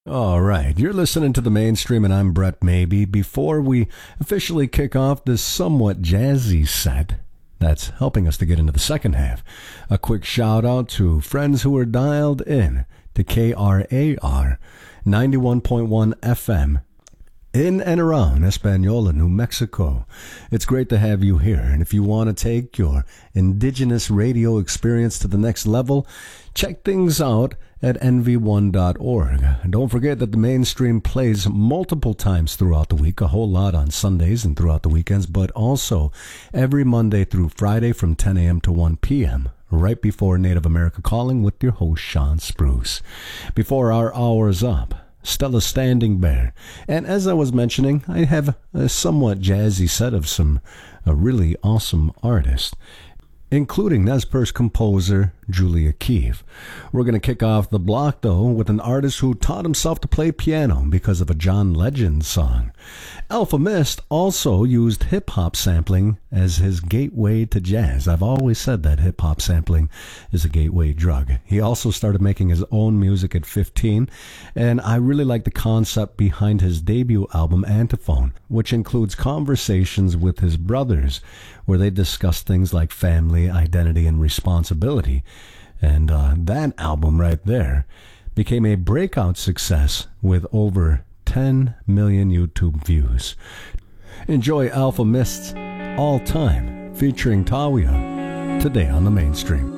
All right, you're listening to the Mainstream, and I'm Brett Maybe. Before we officially kick off this somewhat jazzy set that's helping us to get into the second half, a quick shout out to friends who are dialed in to KRAR 91.1 FM in and around Española, New Mexico. It's great to have you here, and if you want to take your indigenous radio experience to the next level, check things out at nv1.org. And don't forget that the Mainstream plays multiple times throughout the week, a whole lot on Sundays and throughout the weekends, but also every Monday through Friday from 10 a.m. to 1 p.m., right before Native America Calling with your host, Sean Spruce. Before our hour's up, Stella Standing Bear. And as I was mentioning, I have a somewhat jazzy set of some really awesome artists, including Nez Perce composer Julia Keefe. We're going to kick off the block, though, with an artist who taught himself to play piano because of a John Legend song. Alfa Mist also used hip-hop sampling as his gateway to jazz. I've always said that hip-hop sampling is a gateway drug. He also started making his own music at 15, and I really like the concept behind his debut album, Antiphone, which includes conversations with his brothers, where they discuss things like family, identity, and responsibility. And that album right there became a breakout success with over 10 million YouTube views. Enjoy Alfa Mist's All Time featuring Tawia today on the Mainstream.